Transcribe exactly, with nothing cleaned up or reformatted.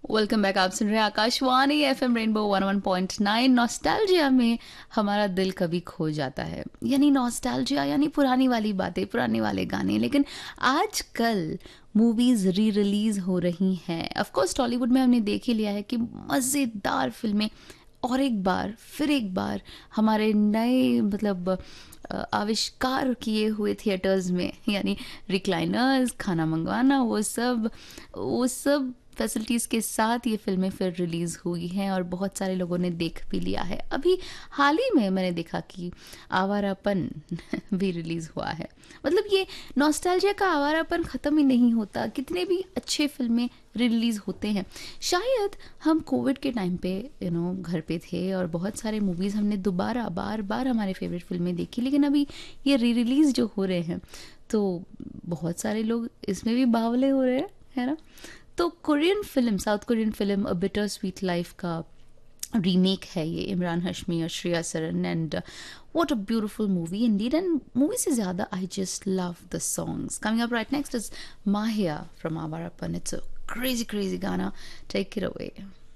Welcome back. आप सुन रहे हैं Akashvani FM rainbow one one point nine. Nostalgia में हमारा दिल कभी खो जाता है, यानी नॉस्टैल्जिया यानी पुरानी वाली बातें, पुराने वाले गाने। लेकिन आजकल मूवीज री रिलीज हो रही हैं। ऑफ कोर्स टॉलीवुड में हमने देख ही लिया है कि मज़ेदार फिल्में और एक बार फिर एक बार हमारे नए मतलब अ, आविष्कार किए हुए थिएटर्स में, यानी रिक्लाइनर्स, खाना मंगवाना, वो सब वो सब फैसिलिटीज़ के साथ ये फिल्में फिर रिलीज़ हुई हैं और बहुत सारे लोगों ने देख भी लिया है। अभी हाल ही में मैंने देखा कि आवारापन भी रिलीज़ हुआ है। मतलब ये नॉस्टैल्जिया का आवारापन ख़त्म ही नहीं होता। कितने भी अच्छे फिल्में रिलीज़ होते हैं। शायद हम कोविड के टाइम पे यू नो घर पे थे और बहुत सारे मूवीज़ हमने दोबारा बार बार हमारे फेवरेट फिल्में देखी, लेकिन अभी ये री रिलीज़ जो हो रहे हैं तो बहुत सारे लोग इसमें भी बावले हो रहे हैं, है ना। तो Korean film, south Korean film a bitter sweet life का रीमेक है ये, इमरान हाशमी और Shreya Saran. And what a beautiful movie Indeed. And movie से ज़्यादा I just love the songs. Coming up right next is माहिया from Awarapan. It's a crazy crazy गाना। Take it away.